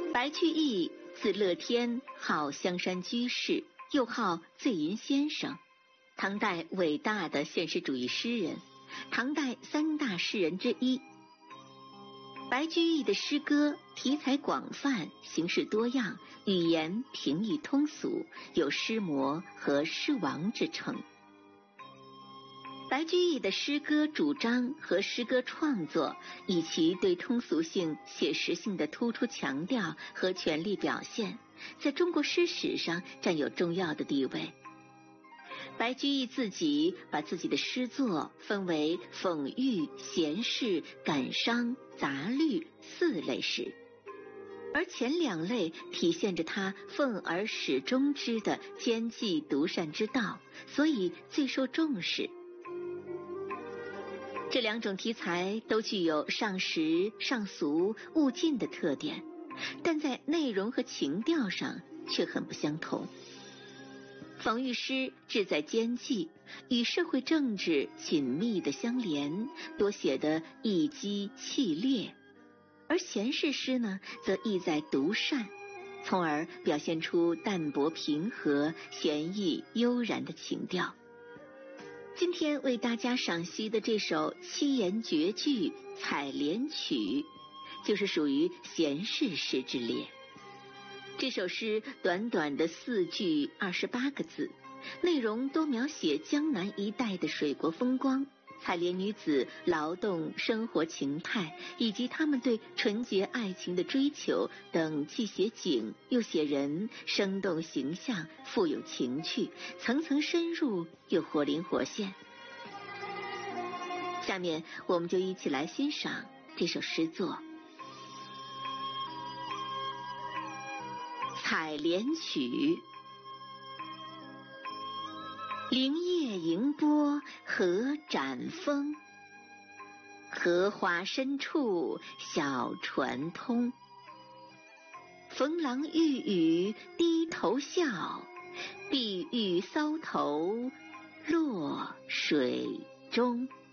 白居易字乐天，号香山居士，又号醉吟先生，唐代伟大的现实主义诗人，唐代三大诗人之一。白居易的诗歌题材广泛，形式多样，语言平易通俗，有诗魔和诗王之称。白居易的诗歌主张和诗歌创作，以其对通俗性、写实性的突出强调和权力表现，在中国诗史上占有重要的地位。白居易自己把自己的诗作分为讽喻、闲适、感伤、杂律4类诗，而前2类体现着他奉而始终之的兼济独善之道，所以最受重视。这2种题材都具有上实、上俗、物尽的特点，但在内容和情调上却很不相同。讽喻诗志在兼济，与社会政治紧密的相连，多写得一激气烈；而闲适诗呢，则意在独善，从而表现出淡泊平和、闲逸悠然的情调。今天为大家赏析的这首7言绝句《采莲曲》，就是属于闲适诗之列。这首诗短短的4句28个字，内容都描写江南一带的水国风光、采莲女子劳动生活情态，以及他们对纯洁爱情的追求等，既写景又写人，生动形象，富有情趣，层层深入又活灵活现。下面我们就一起来欣赏这首诗作《采莲曲》。灵叶盈波何展风，荷花深处小船通。逢郎欲语低头笑，碧玉搔头落水中。